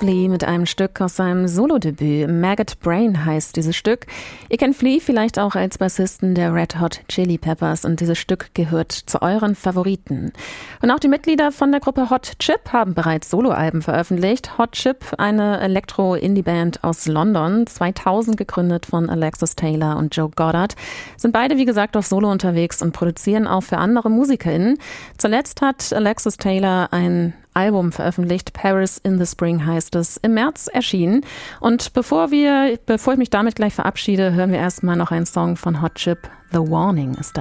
Flea mit einem Stück aus seinem Solodebüt. Maggot Brain heißt dieses Stück. Ihr kennt Flea vielleicht auch als Bassisten der Red Hot Chili Peppers und dieses Stück gehört zu euren Favoriten. Und auch die Mitglieder von der Gruppe Hot Chip haben bereits Soloalben veröffentlicht. Hot Chip, eine Elektro-Indie-Band aus London, 2000 gegründet von Alexis Taylor und Joe Goddard, sind beide wie gesagt auf Solo unterwegs und produzieren auch für andere MusikerInnen. Zuletzt hat Alexis Taylor ein Album veröffentlicht, Paris in the Spring heißt es, im März erschienen. Und bevor ich mich damit gleich verabschiede, hören wir erstmal noch einen Song von Hot Chip, The Warning ist das.